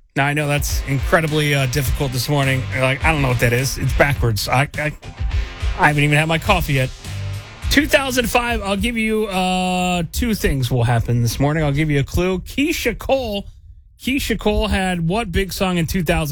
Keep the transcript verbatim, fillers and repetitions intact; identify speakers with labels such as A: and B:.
A: Now, I know that's incredibly uh, difficult this morning. You're like, I don't know what that is. It's backwards. I, I, I haven't even had my coffee yet. two thousand five, I'll give you uh, two things will happen this morning. I'll give you a clue. Keisha Cole. Keisha Cole had what big song in two thousand?